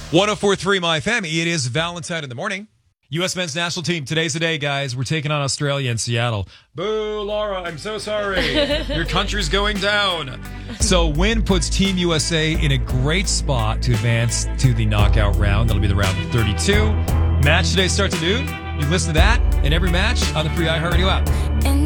104.3 My FM. It is Valentine in the morning. U.S. men's national team. Today's the day, guys. We're taking on Australia in Seattle. Boo, Laura. I'm so sorry. Your country's going down. So win puts Team USA in a great spot to advance to the knockout round. That'll be the round of 32. Match today starts at noon. You can listen to that and every match on the free iHeartRadio app.